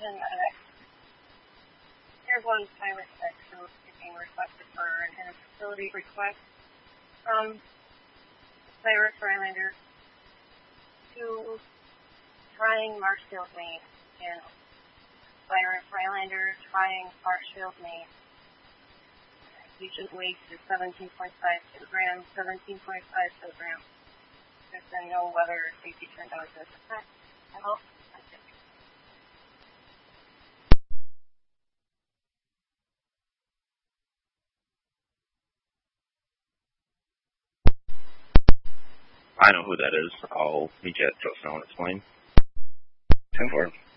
Attention, Airborne Pilot 6 is being requested for an facility request from Cyrus Rylander to trying Marshfield, Maine, and Cyrus Rylander trying Marshfield, Maine. Agent weight is 17.5 kilograms, 17.5 kilograms. There's been no weather or safety turned out this effect. I know who that is. I'll meet you at Trust Now and explain. 10-4.